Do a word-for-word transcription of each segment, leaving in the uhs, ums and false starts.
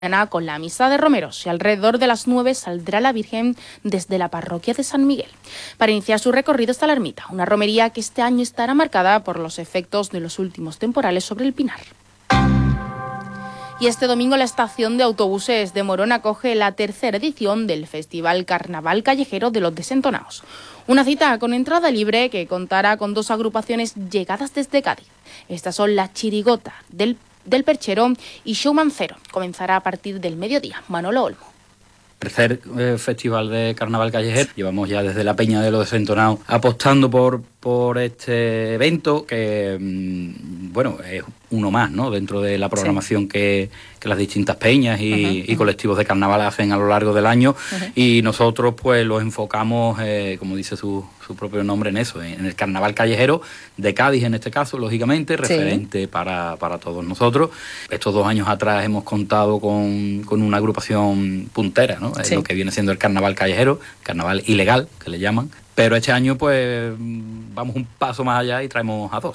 Con la misa de romeros y alrededor de las nueve saldrá la Virgen desde la parroquia de San Miguel para iniciar su recorrido hasta la ermita, una romería que este año estará marcada por los efectos de los últimos temporales sobre el Pinar. Y este domingo la estación de autobuses de Morón acoge la tercera edición del Festival Carnaval Callejero de los Desentonados. Una cita con entrada libre que contará con dos agrupaciones llegadas desde Cádiz. Estas son la Chirigota del del Perchero y Showman Cero. Comenzará a partir del mediodía. Manolo Olmo. Tercer eh, festival de carnaval callejero. Llevamos ya desde la Peña de los Desentonados apostando por, por este evento que, mmm, bueno, es uno más, ¿no?, dentro de la programación sí. que, que las distintas peñas y, uh-huh, y colectivos de carnaval hacen a lo largo del año, uh-huh. Y nosotros pues los enfocamos, eh, como dice su, su propio nombre, en eso, en el carnaval callejero de Cádiz en este caso, lógicamente, referente sí. para, para todos nosotros. Estos dos años atrás hemos contado con, con una agrupación puntera, ¿no?, sí. lo que viene siendo el carnaval callejero, carnaval ilegal, que le llaman, pero este año pues vamos un paso más allá y traemos a dos.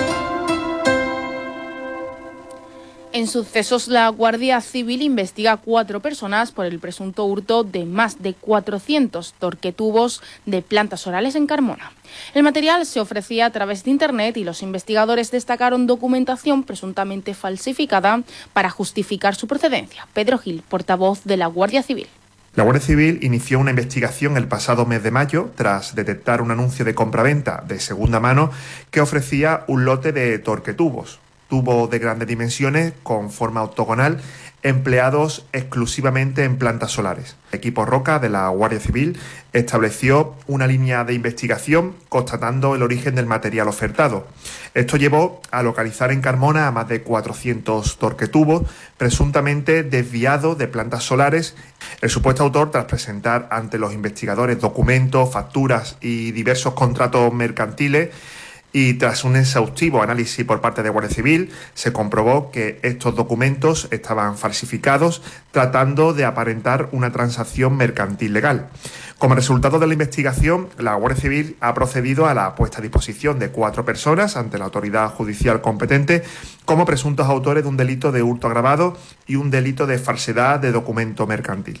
En sucesos, la Guardia Civil investiga a cuatro personas por el presunto hurto de más de cuatrocientos torquetubos de plantas orales en Carmona. El material se ofrecía a través de Internet y los investigadores destacaron documentación presuntamente falsificada para justificar su procedencia. Pedro Gil, portavoz de la Guardia Civil. La Guardia Civil inició una investigación el pasado mes de mayo tras detectar un anuncio de compraventa de segunda mano que ofrecía un lote de torquetubos. Tubos de grandes dimensiones con forma octogonal empleados exclusivamente en plantas solares. El equipo Roca de la Guardia Civil estableció una línea de investigación constatando el origen del material ofertado. Esto llevó a localizar en Carmona a más de cuatrocientos torquetubos presuntamente desviados de plantas solares. El supuesto autor, tras presentar ante los investigadores documentos, facturas y diversos contratos mercantiles, y tras un exhaustivo análisis por parte de Guardia Civil, se comprobó que estos documentos estaban falsificados, tratando de aparentar una transacción mercantil legal. Como resultado de la investigación, la Guardia Civil ha procedido a la puesta a disposición de cuatro personas ante la autoridad judicial competente como presuntos autores de un delito de hurto agravado y un delito de falsedad de documento mercantil.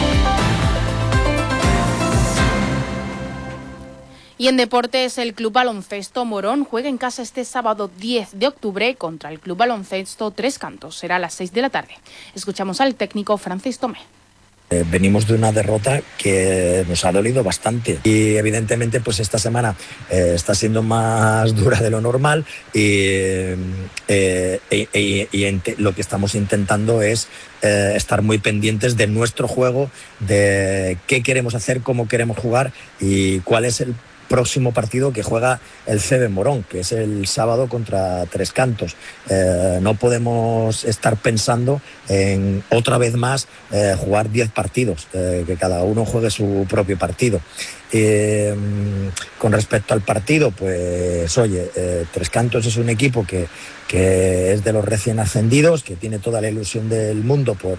Y en deportes, el Club Baloncesto Morón juega en casa este sábado diez de octubre contra el Club Baloncesto Tres Cantos. Será a las seis de la tarde. Escuchamos al técnico Francis Tomé. Eh, venimos de una derrota que nos ha dolido bastante y evidentemente pues esta semana eh, está siendo más dura de lo normal y, eh, eh, y, y ent- lo que estamos intentando es eh, estar muy pendientes de nuestro juego, de qué queremos hacer, cómo queremos jugar y cuál es el próximo partido que juega el C B Morón, que es el sábado contra Tres Cantos. Eh, no podemos estar pensando en otra vez más eh, jugar diez partidos, eh, que cada uno juegue su propio partido. Eh, con respecto al partido, pues oye, eh, Tres Cantos es un equipo que, que es de los recién ascendidos, que tiene toda la ilusión del mundo por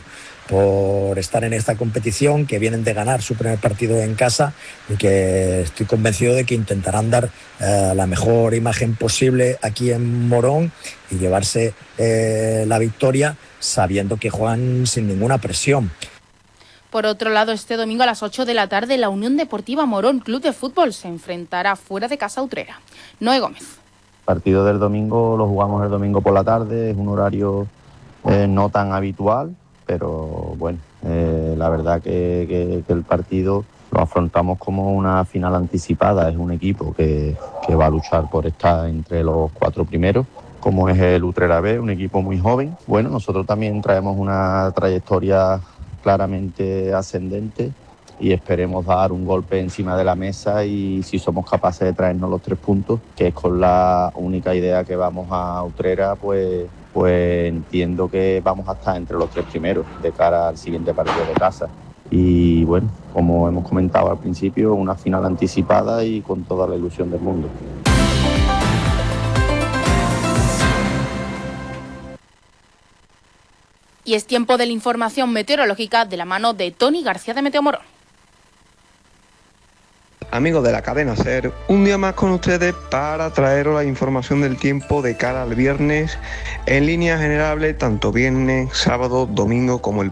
por estar en esta competición, que vienen de ganar su primer partido en casa y que estoy convencido de que intentarán dar eh, la mejor imagen posible aquí en Morón y llevarse eh, la victoria sabiendo que juegan sin ninguna presión. Por otro lado, este domingo a las ocho de la tarde, la Unión Deportiva Morón Club de Fútbol se enfrentará fuera de casa a Utrera. Noé Gómez. El partido del domingo lo jugamos el domingo por la tarde, es un horario eh, no tan habitual, pero bueno, eh, la verdad que, que, que el partido lo afrontamos como una final anticipada. Es un equipo que, que va a luchar por estar entre los cuatro primeros, como es el Utrera B, un equipo muy joven. Bueno, nosotros también traemos una trayectoria claramente ascendente y esperemos dar un golpe encima de la mesa y si somos capaces de traernos los tres puntos, que es con la única idea que vamos a Utrera, pues pues entiendo que vamos a estar entre los tres primeros de cara al siguiente partido de casa. Y bueno, como hemos comentado al principio, una final anticipada y con toda la ilusión del mundo. Y es tiempo de la información meteorológica de la mano de Tony García de Meteomorón. Amigos de la cadena SER, un día más con ustedes para traeros la información del tiempo de cara al viernes en líneas generales, tanto viernes, sábado, domingo como el